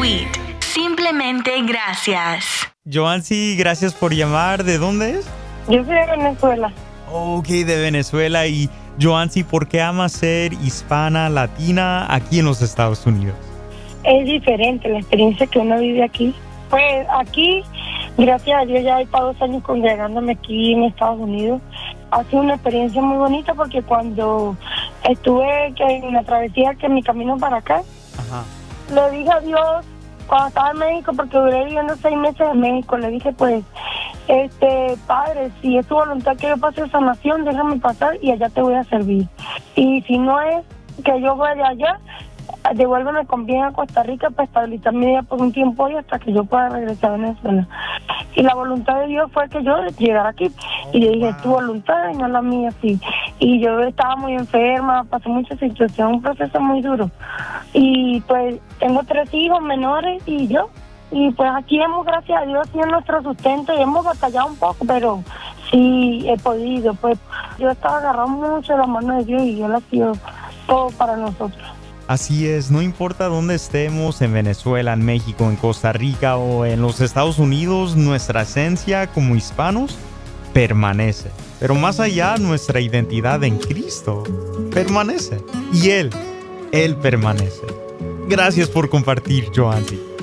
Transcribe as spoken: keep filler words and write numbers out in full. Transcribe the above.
Sweet. Simplemente gracias. Joancy, gracias por llamar. ¿De dónde es? Yo soy de Venezuela. Ok, de Venezuela. Y Joancy, ¿por qué amas ser hispana, latina aquí en los Estados Unidos? Es diferente la experiencia que uno vive aquí. Pues aquí, gracias a Dios, ya hay para dos años congregándome aquí en Estados Unidos. Ha sido una experiencia muy bonita porque cuando estuve que en la travesía, que en mi camino para acá, Ajá. le dije a Dios, cuando estaba en México, porque duré viviendo seis meses en México, le dije, pues, este, Padre, si es tu voluntad que yo pase esa nación, déjame pasar y allá te voy a servir. Y si no es que yo vaya allá, devuélveme con bien a Costa Rica para estabilizar mi vida por un tiempo y hasta que yo pueda regresar a Venezuela. Y la voluntad de Dios fue que yo llegara aquí. Y yo dije, tu voluntad y no la mía, sí. Y yo estaba muy enferma, pasé muchas situaciones, un proceso muy duro. Y pues tengo tres hijos menores y yo. Y pues aquí hemos, gracias a Dios, sido nuestro sustento y hemos batallado un poco, pero sí he podido. Pues yo estaba agarrado mucho de la mano de Dios y Él ha sido todo para nosotros. Así es, no importa dónde estemos, en Venezuela, en México, en Costa Rica o en los Estados Unidos, nuestra esencia como hispanos permanece. Pero más allá, nuestra identidad en Cristo permanece. Y Él, Él permanece. Gracias por compartir, Joancy.